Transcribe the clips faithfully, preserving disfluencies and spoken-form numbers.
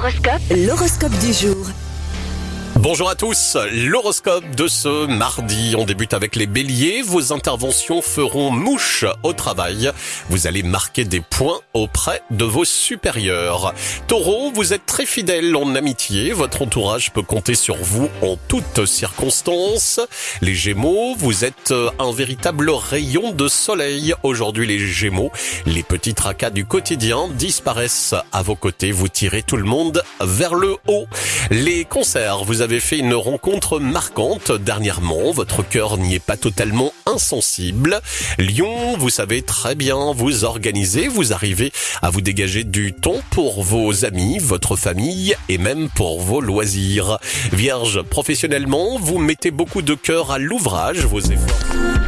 L'horoscope. L'horoscope du jour. Bonjour à tous, l'horoscope de ce mardi. On débute avec les béliers. Vos interventions feront mouche au travail. Vous allez marquer des points auprès de vos supérieurs. Taureau, vous êtes très fidèle en amitié. Votre entourage peut compter sur vous en toutes circonstances. Les gémeaux, vous êtes un véritable rayon de soleil. Aujourd'hui les gémeaux, les petits tracas du quotidien disparaissent à vos côtés. Vous tirez tout le monde vers le haut. Les cancers, vous avez fait une rencontre marquante dernièrement, votre cœur n'y est pas totalement insensible. Lion, vous savez très bien vous organiser, vous arrivez à vous dégager du temps pour vos amis, votre famille et même pour vos loisirs. Vierge, professionnellement, vous mettez beaucoup de cœur à l'ouvrage, vos efforts.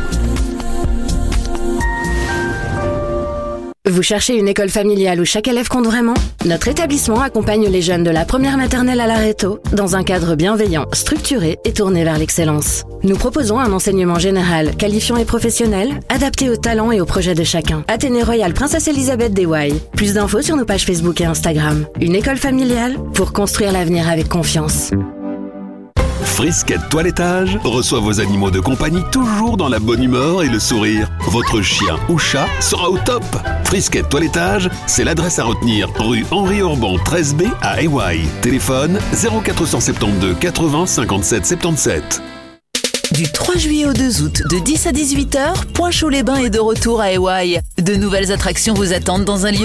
Vous cherchez une école familiale où chaque élève compte vraiment? Notre établissement accompagne les jeunes de la première maternelle à l'arrêto dans un cadre bienveillant, structuré et tourné vers l'excellence. Nous proposons un enseignement général, qualifiant et professionnel, adapté aux talents et aux projets de chacun. Athénée Royal Princesse Elisabeth d'Hawaï. Plus d'infos sur nos pages Facebook et Instagram. Une école familiale pour construire l'avenir avec confiance. Frisquet Toilettage reçoit vos animaux de compagnie toujours dans la bonne humeur et le sourire. Votre chien ou chat sera au top. Frisquet Toilettage, c'est l'adresse à retenir, rue Henri Orban treize B à Hawaï. Téléphone zéro quatre cent soixante-douze quatre-vingts cinquante-sept soixante-dix-sept. Du trois juillet au deux août, de dix à dix-huit heures, Pointe-Chaud-les-Bains est de retour à Hawaï. De nouvelles attractions vous attendent dans un lieu